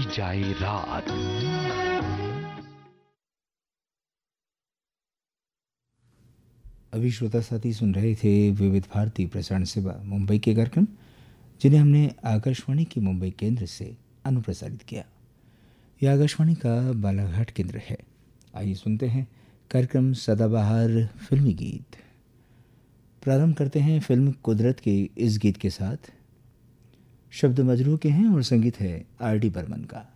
जाए रात। अभी श्रोता साथी सुन रहे थे विविध भारती प्रसारण सेवा मुंबई के कार्यक्रम, जिन्हें हमने आकाशवाणी की मुंबई केंद्र से अनुप्रसारित किया। यह आकाशवाणी का बालाघाट केंद्र है। आइए सुनते हैं कार्यक्रम सदाबहार फिल्मी गीत। प्रारंभ करते हैं फिल्म कुदरत के इस गीत के साथ। शब्द मजरू के हैं और संगीत है आर डी बर्मन का।